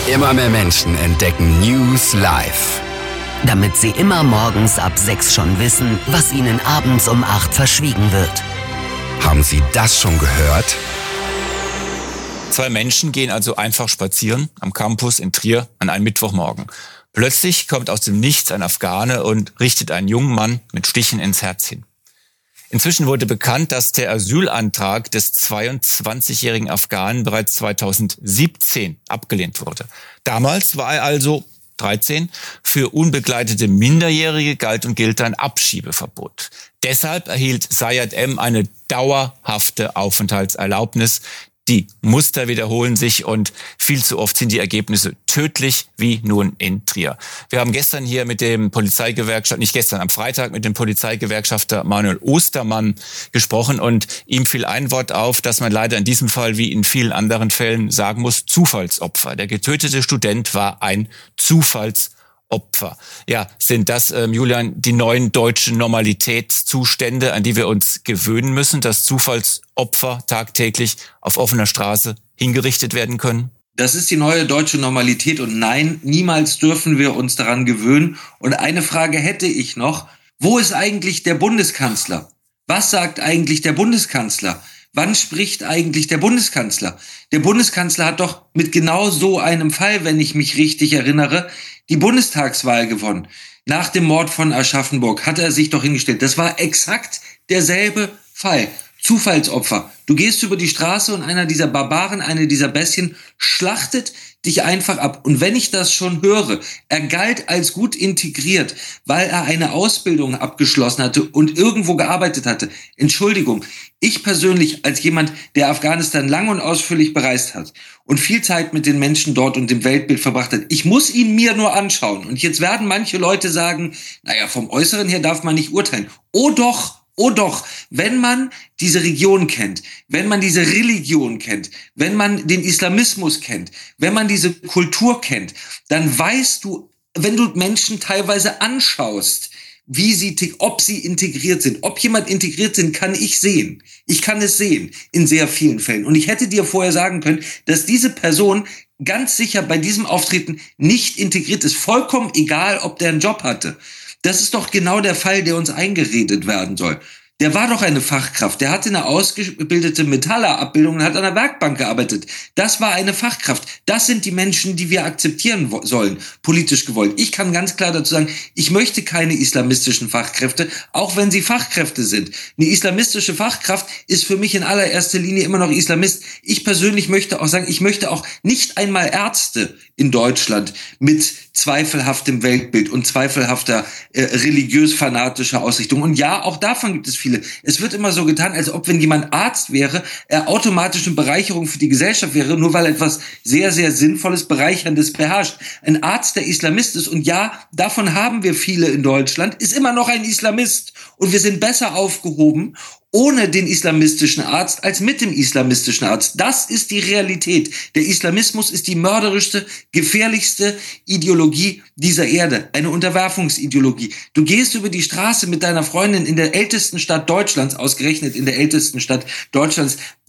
Immer mehr Menschen entdecken News live. Damit sie immer morgens ab 6 schon wissen, was ihnen abends um 8 verschwiegen wird. Haben Sie das schon gehört? 2 Menschen gehen also einfach spazieren am Campus in Trier an einem Mittwochmorgen. Plötzlich kommt aus dem Nichts ein Afghane und richtet einen jungen Mann mit Stichen ins Herz hin. Inzwischen wurde bekannt, dass der Asylantrag des 22-jährigen Afghanen bereits 2017 abgelehnt wurde. Damals war er also 13. Für unbegleitete Minderjährige galt und gilt ein Abschiebeverbot. Deshalb erhielt Sayed M. eine dauerhafte Aufenthaltserlaubnis. Die Muster wiederholen sich und viel zu oft sind die Ergebnisse tödlich, wie nun in Trier. Wir haben gestern hier mit dem am Freitag mit dem Polizeigewerkschafter Manuel Ostermann gesprochen und ihm fiel ein Wort auf, dass man leider in diesem Fall wie in vielen anderen Fällen sagen muss, Zufallsopfer. Der getötete Student war ein Zufallsopfer. Ja, sind das, Julian, die neuen deutschen Normalitätszustände, an die wir uns gewöhnen müssen, dass Zufallsopfer tagtäglich auf offener Straße hingerichtet werden können? Das ist die neue deutsche Normalität und nein, niemals dürfen wir uns daran gewöhnen. Und eine Frage hätte ich noch. Wo ist eigentlich der Bundeskanzler? Was sagt eigentlich der Bundeskanzler? Wann spricht eigentlich der Bundeskanzler? Der Bundeskanzler hat doch mit genau so einem Fall, wenn ich mich richtig erinnere, die Bundestagswahl gewonnen. Nach dem Mord von Aschaffenburg hat er sich doch hingestellt. Das war exakt derselbe Fall. Zufallsopfer. Du gehst über die Straße und einer dieser Barbaren, eine dieser Bestien schlachtet dich einfach ab. Und wenn ich das schon höre, er galt als gut integriert, weil er eine Ausbildung abgeschlossen hatte und irgendwo gearbeitet hatte. Entschuldigung, ich persönlich als jemand, der Afghanistan lang und ausführlich bereist hat und viel Zeit mit den Menschen dort und dem Weltbild verbracht hat, ich muss ihn mir nur anschauen. Und jetzt werden manche Leute sagen, naja, vom Äußeren her darf man nicht urteilen. Oh doch, wenn man diese Region kennt, wenn man diese Religion kennt, wenn man den Islamismus kennt, wenn man diese Kultur kennt, dann weißt du, wenn du Menschen teilweise anschaust, ob sie integriert sind. Ob jemand integriert sind, kann ich sehen. Ich kann es sehen in sehr vielen Fällen. Und ich hätte dir vorher sagen können, dass diese Person ganz sicher bei diesem Auftreten nicht integriert ist. Vollkommen egal, ob der einen Job hatte. Das ist doch genau der Fall, der uns eingeredet werden soll. Der war doch eine Fachkraft. Der hatte eine ausgebildete Metallerabbildung und hat an der Werkbank gearbeitet. Das war eine Fachkraft. Das sind die Menschen, die wir akzeptieren sollen, politisch gewollt. Ich kann ganz klar dazu sagen, ich möchte keine islamistischen Fachkräfte, auch wenn sie Fachkräfte sind. Eine islamistische Fachkraft ist für mich in allererster Linie immer noch Islamist. Ich persönlich möchte auch sagen, ich möchte auch nicht einmal Ärzte in Deutschland mit zweifelhaftem Weltbild und zweifelhafter religiös-fanatischer Ausrichtung. Und ja, auch davon gibt es viele. Es wird immer so getan, als ob wenn jemand Arzt wäre, er automatisch eine Bereicherung für die Gesellschaft wäre, nur weil er etwas sehr, sehr Sinnvolles, Bereicherndes beherrscht. Ein Arzt, der Islamist ist, und ja, davon haben wir viele in Deutschland, ist immer noch ein Islamist. Und wir sind besser aufgehoben ohne den islamistischen Arzt als mit dem islamistischen Arzt. Das ist die Realität. Der Islamismus ist die mörderischste, gefährlichste Ideologie dieser Erde. Eine Unterwerfungsideologie. Du gehst über die Straße mit deiner Freundin in der ältesten Stadt Deutschlands, ausgerechnet in der ältesten Stadt Deutschlands.